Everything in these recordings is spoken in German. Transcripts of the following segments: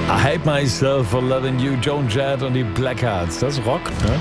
I hate myself for loving you, Joan Jett und die Blackhearts. Das rockt, ne?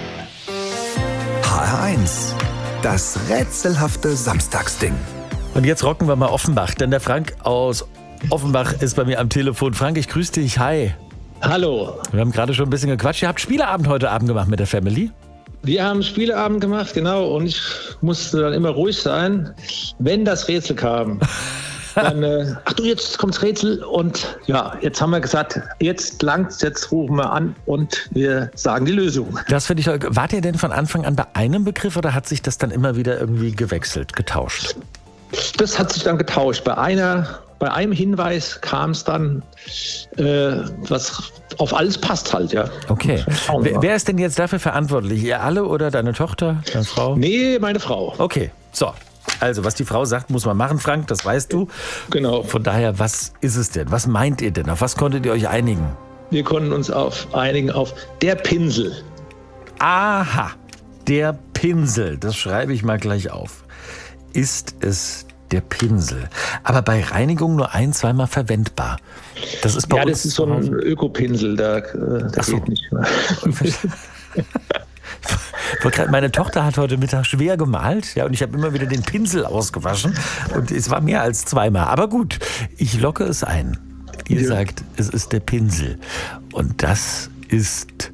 HR1, das rätselhafte Samstagsding. Und jetzt rocken wir mal Offenbach, denn der Frank aus Offenbach ist bei mir am Telefon. Frank, ich grüße dich. Hi. Hallo. Wir haben gerade schon ein bisschen gequatscht. Ihr habt Spieleabend heute Abend gemacht mit der Family? Wir haben Spieleabend gemacht, genau. Und ich musste dann immer ruhig sein, wenn das Rätsel kam. Dann, ach du, jetzt kommt's Rätsel. Und ja, jetzt haben wir gesagt, jetzt langt's, jetzt rufen wir an und wir sagen die Lösung. Das finde ich. Wart ihr denn von Anfang an bei einem Begriff oder hat sich das dann immer wieder irgendwie gewechselt, getauscht? Das hat sich dann getauscht. Bei einem Hinweis kam es dann, was auf alles passt halt, ja. Okay. Wer ist denn jetzt dafür verantwortlich? Ihr alle oder deine Tochter, deine Frau? Nee, meine Frau. Okay, so. Also, was die Frau sagt, muss man machen, Frank, das weißt du. Genau. Von daher, was ist es denn? Was meint ihr denn? Auf was konntet ihr euch einigen? Wir konnten uns einigen auf der Pinsel. Aha, der Pinsel. Das schreibe ich mal gleich auf. Ist es der Pinsel? Aber bei Reinigung nur ein-, zweimal verwendbar. Das ist bei uns. Ja, das ist so ein Ökopinsel, der geht nicht mehr. Meine Tochter hat heute Mittag schwer gemalt, ja, und ich habe immer wieder den Pinsel ausgewaschen und es war mehr als zweimal. Aber gut, ich locke es ein. Ihr sagt, es ist der Pinsel und das ist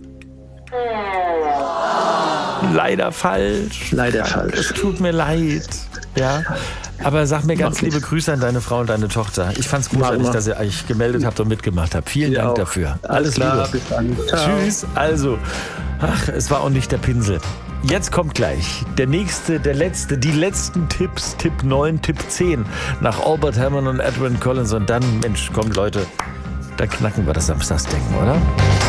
leider falsch. Leider falsch. Es tut mir leid, ja. Aber sag mir ganz liebe Grüße an deine Frau und deine Tochter. Ich fand's großartig, dass ihr euch gemeldet habt und mitgemacht habt. Vielen Dank auch dafür. Alles klar, Liebe. bis dann. Ciao. Tschüss. Also, es war auch nicht der Pinsel. Jetzt kommt gleich der nächste, der letzte, die letzten Tipps. Tipp 9, Tipp 10 nach Albert Hammond und Edwyn Collins. Und dann, Mensch, kommt Leute, da knacken wir das Samstagsdenken, oder?